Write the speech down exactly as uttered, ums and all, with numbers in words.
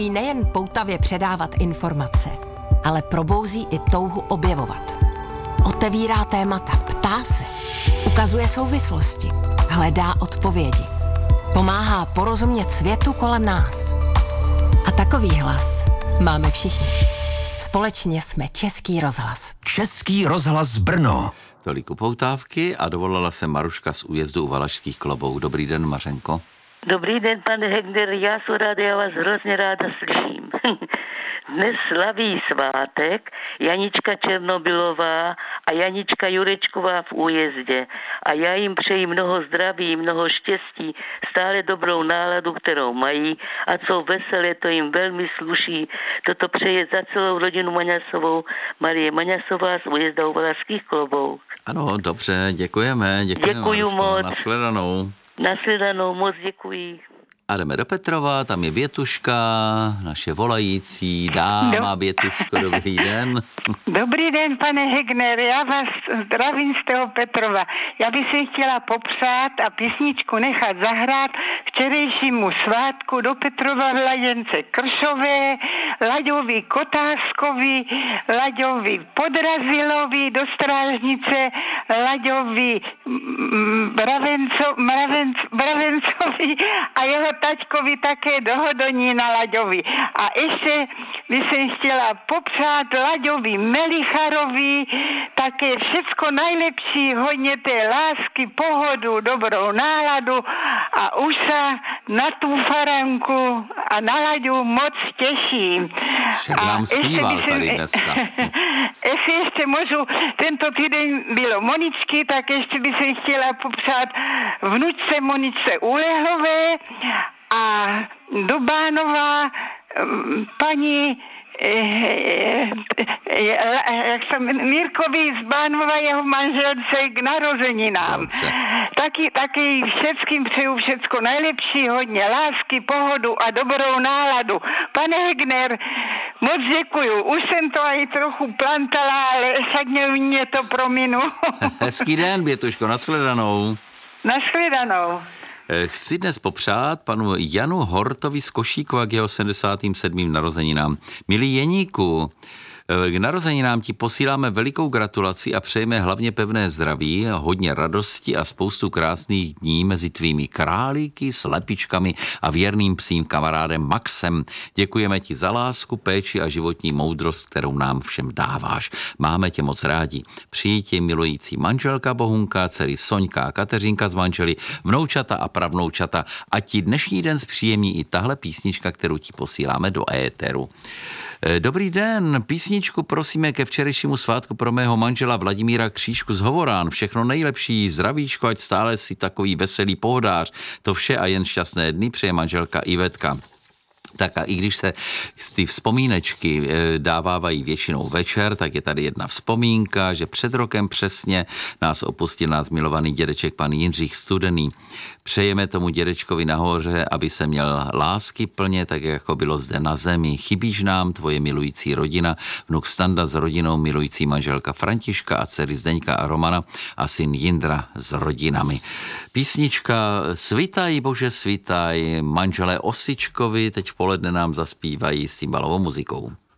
umí nejen poutavě předávat informace, ale probouzí i touhu objevovat. Otevírá témata, ptá se, ukazuje souvislosti, hledá odpovědi. Pomáhá porozumět světu kolem nás. A takový hlas máme všichni. Společně jsme Český rozhlas. Český rozhlas Brno. Tolik upoutávky a dovolala se Maruška z újezdu u Valašských Klobouk. Dobrý den, Mařenko. Dobrý den, pane Hegner, já jsem ráda, já vás hrozně ráda slyším. Dnes slaví svátek Janička Černobylová a Janička Jurečková v Újezdě. A já jim přeji mnoho zdraví, mnoho štěstí, stále dobrou náladu, kterou mají, a co veselé, to jim velmi sluší. Toto přeje za celou rodinu Maňasovou Marie Maňasová z Újezda u Valašských Klobouk. Ano, dobře, děkujeme. Děkujeme, Děkuju moc. Nashledanou. Nashledanou, moc děkuji. A jdeme do Petrova, tam je Bětuška, naše volající dáma. Do... Bětuško, dobrý den. Dobrý den, pane Hegner, já vás zdravím z toho Petrova. Já bych si chtěla popřát a písničku nechat zahrát včerejšímu svátku do Petrova v Ladence Kršové, Laďovi Kotáskovi, Laďovi Podrazilovi do Strážnice, Laďovi Bravenco, Mravenc, Bravencovi a jeho taťkovi také do Hodonína Laďovi. A ještě bych si chtěla popřát Laďovi Melicharovi také všecko nejlepší, hodně té lásky, pohodu, dobrou náladu a už se na tu faranku a na Laďu moc těším. Však nám zpíval tady dneska. Jestli ještě můžu, tento týden bylo Moničky, tak ještě bych si chtěla popřát vnučce Moničce Ulehlové a do Bánova paní jak jsem Mírkovi z Bánova, jeho manželce k narozeninám. Dobře. Taky, taky všeckým přeju všecko nejlepší, hodně lásky, pohodu a dobrou náladu. Pane Hegner, moc děkuju. Už jsem to i trochu plantala, ale však mě to prominu. Hezký den, Bětuško, nashledanou. Nashledanou. Chci dnes popřát panu Janu Hortovi z Košíkova k jeho sedmdesátým sedmým narozeninám. Milý Jeníku, k narozeninám ti posíláme velikou gratulaci a přejeme hlavně pevné zdraví, hodně radosti a spoustu krásných dní mezi tvými králíky, slepičkami a věrným psím kamarádem Maxem. Děkujeme ti za lásku, péči a životní moudrost, kterou nám všem dáváš. Máme tě moc rádi. Přijí tě milující manželka Bohunka, dcery Soňka a Kateřinka z manželi, vnoučata a pravnoučata, a ti dnešní den zpříjemní i tahle písnička, kterou ti posíláme do éteru. Dobrý den, písničku prosíme ke včerejšímu svátku pro mého manžela Vladimíra Křížku z Hovorán. Všechno nejlepší, zdravíčko, ať stále si takový veselý pohodář. To vše a jen šťastné dny přeje manželka Ivetka. Tak a i když se ty vzpomínečky dávávají většinou večer, tak je tady jedna vzpomínka, že před rokem přesně nás opustil nás milovaný dědeček pan Jindřich Studený. Přejeme tomu dědečkovi nahoře, aby se měl lásky plně, tak jako bylo zde na zemi. Chybíš nám, tvoje milující rodina, vnuk Standa s rodinou, milující manželka Františka a dcery Zdeňka a Romana a syn Jindra s rodinami. Písnička Svitaj, Bože, svitaj, manželé Osičkovi teď v poledne nám zaspívají s cymbalovou muzikou.